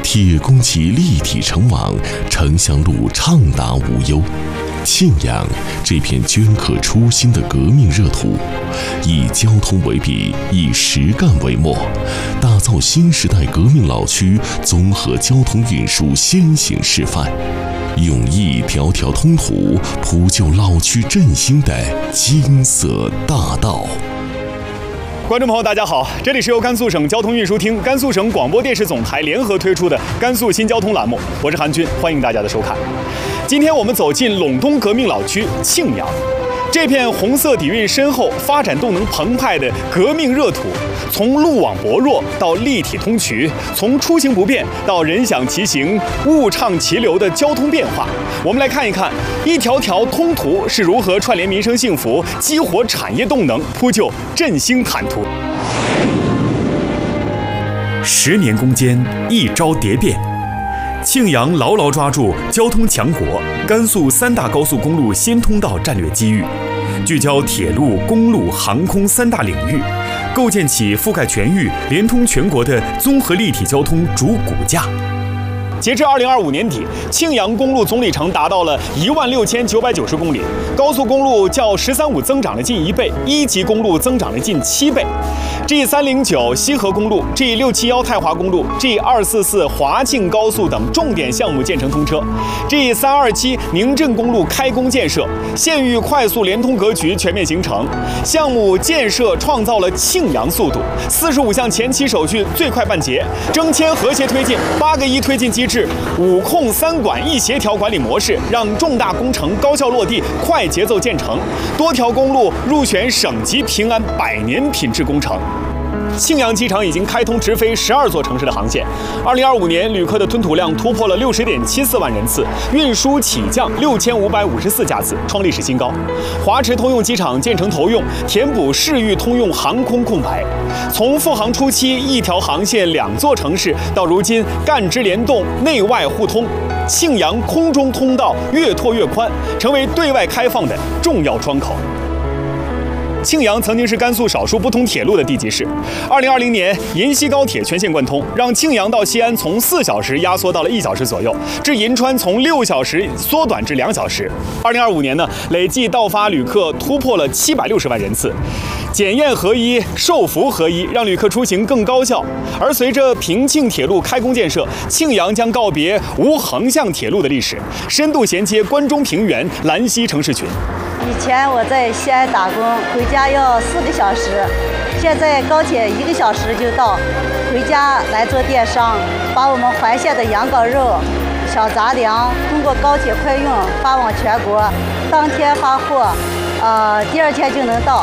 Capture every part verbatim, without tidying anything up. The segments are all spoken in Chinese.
铁公旗立体成网，城乡路畅达无忧。庆阳这片镌刻初心的革命热土，以交通为笔，以实干为墨，打造新时代革命老区综合交通运输先行示范，用一条条通途铺就老区振兴的金色大道。 观众朋友，大家好，这里是由甘肃省交通运输厅、甘肃省广播电视总台联合推出的甘肃新交通栏目，我是韩军，欢迎大家的收看。今天我们走进陇东革命老区庆阳，这片红色底蕴深厚、发展动能澎湃的革命热土，从路网薄弱到立体通衢，从出行不便到人享其行、物畅其流的交通变化，我们来看一看一条条通途是如何串联民生幸福、激活产业动能、铺就振兴坦途。十年攻坚，一朝蝶变。庆阳牢牢抓住交通强国、甘肃三大高速公路新通道战略机遇，聚焦铁路、公路、航空三大领域，构建起覆盖全域、连通全国的综合立体交通主骨架。截至二零二五年底，庆阳公路总里程达到了一万六千九百九十公里，高速公路较“十三五”增长了近一倍，一级公路增长了近七倍。G 三零九西河公路、G 六七一太华公路、G 二四四华庆高速等重点项目建成通车 ，G 三二七宁镇公路开工建设，县域快速连通格局全面形成。项目建设创造了庆阳速度，四十五项前期手续最快办结，征签和谐推进，八个一推进机制，五控三管一协调管理模式，让重大工程高效落地、快节奏建成。多条公路入选省级平安百年品质工程。庆阳机场已经开通直飞十二座城市的航线。二零二五年，旅客的吞吐量突破了六十点七四万人次，运输起降六千五百五十四架次，创历史新高。华池通用机场建成投用，填补市域通用航空空白。从复航初期一条航线两座城市，到如今干支联动、内外互通，庆阳空中通道越拓越宽，成为对外开放的重要窗口。庆阳曾经是甘肃少数不通铁路的地级市。二零二零年，银西高铁全线贯通，让庆阳到西安从四小时压缩到了一小时左右，至银川从六小时缩短至两小时。二零二五年呢，累计到发旅客突破了七百六十万人次。检验合一、受服合一，让旅客出行更高效。而随着平庆铁路开工建设，庆阳将告别无横向铁路的历史，深度衔接关中平原、兰西城市群。 以前我在西安打工，回家要四个小时，现在高铁一个小时就到。回家来做电商，把我们淮县的羊羔肉、小杂粮通过高铁快运发往全国，当天发货，呃，第二天就能到。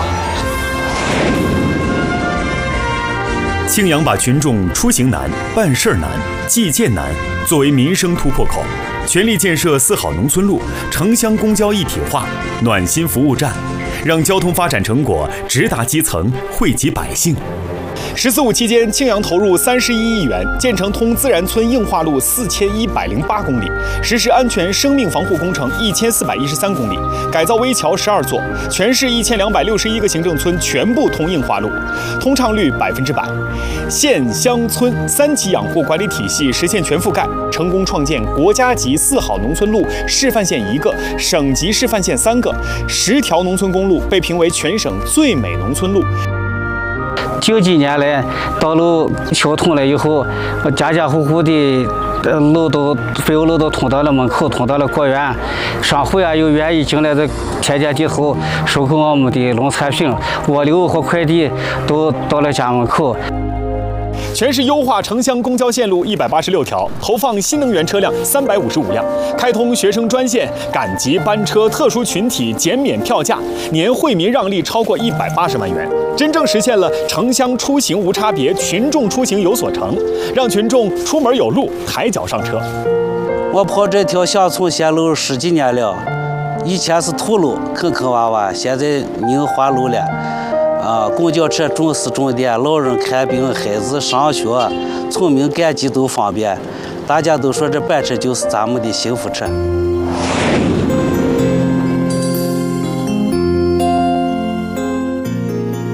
庆阳把群众出行难、办事难、计件难作为民生突破口，全力建设四好农村路、城乡公交一体化、暖心服务站，让交通发展成果直达基层，惠及百姓。十四五期间，庆阳投入三十一亿元建成通自然村硬化路四千一百零八公里，实施安全生命防护工程一千四百一十三公里，改造危桥十二座，全市一千两百六十一个行政村全部通硬化路，通畅率百分之百。县乡村三级养护管理体系实现全覆盖，成功创建国家级四好农村路示范县一个，省级示范县三个，十条农村公路被评为全省最美农村路。 九几年来，道路修通了以后，家家户户的路都废物路都通到了门口，通到了果园。商户呀又愿意进来这田间地头收购我们的农产品，物流和快递都到了家门口。 全市优化城乡公交线路一百八十六条，投放新能源车辆三百五十五辆，开通学生专线、赶集班车、特殊群体减免票价，年惠民让利超过一百八十万元，真正实现了城乡出行无差别，群众出行有所成，让群众出门有路，抬脚上车。 我跑这条乡村线路十几年了，以前是土路，坑坑洼洼，现在硬化路了。啊，公交车重视重点，老人看病、孩子上学、村民赶集都方便。大家都说这班车就是咱们的幸福车。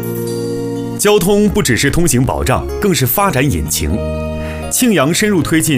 交通不只是通行保障，更是发展引擎。庆阳深入推进